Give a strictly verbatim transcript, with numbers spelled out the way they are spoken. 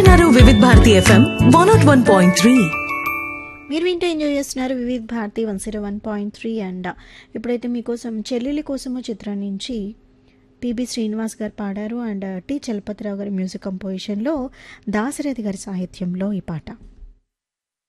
వింటున్నారు Vividh Bharati FM one not one point three. మీరు వింటూ ఎంజాయ్ చేస్తున్నారు Vividh Bharati one zero one point three. And ఇప్పుడైతే మీకోసం చెల్లెలి కోసము చిత్రం నుంచి పిబి శ్రీనివాస్ గారు పాడారు. అండ్ టి చలపతిరావు గారి మ్యూజిక్ కంపోజిషన్లో దాశరథి గారి సాహిత్యంలో ఈ పాట.